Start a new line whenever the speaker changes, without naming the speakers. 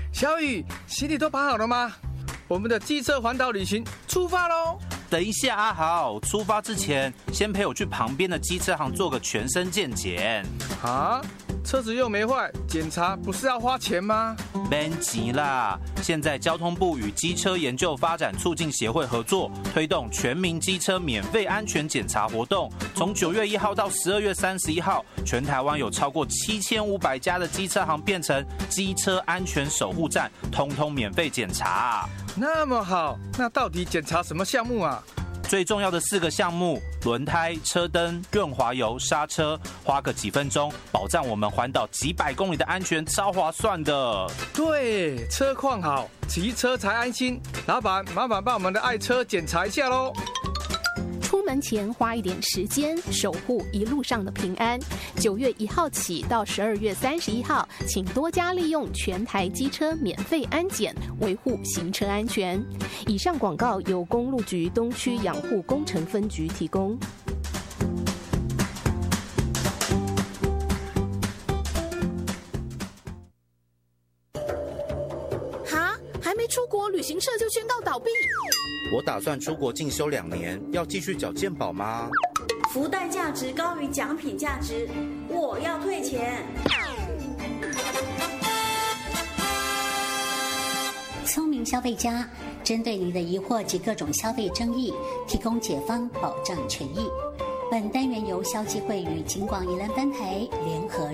小雨，行李都绑好了吗？我们的机车环岛旅行出发喽！
等一下，阿豪，出发之前先陪我去旁边的机车行做个全身健检。
啊？车子又没坏，检查不是要花钱吗？
别急啦，现在交通部与机车研究发展促进协会合作，推动全民机车免费安全检查活动。从9月1号到12月31号，全台湾有超过7500家的机车行变成机车安全守护站，通通免费检查。
那么好，那到底检查什么项目啊？
最重要的4个项目：轮胎、车灯、润滑油、刹车，花个几分钟，保障我们环岛几百公里的安全，超划算的。
对，车况好，骑车才安心。老板，麻烦帮我们的爱车检查一下喽。
出门前花一点时间，守护一路上的平安。9月1号起到12月31号，请多加利用全台机车免费安检，维护行车安全。以上广告由公路局东区养护工程分局提供。
哈，还没出国，旅行社就宣告倒闭。
我打算出国进修2年，要继续缴健保吗？
福袋价值高于奖品价值，我要退钱。
聪明消费家针对你的疑惑及各种消费争议，提供解方，保障权益。本单元由消基会与警广宜兰分台联合